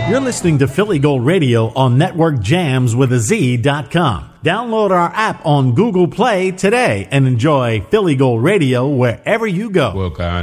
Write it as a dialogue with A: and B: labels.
A: You're listening to Philly Gold Radio on Network Jams with a Z.com. Download our app on Google Play today and enjoy Philly Gold Radio wherever you go.
B: Well,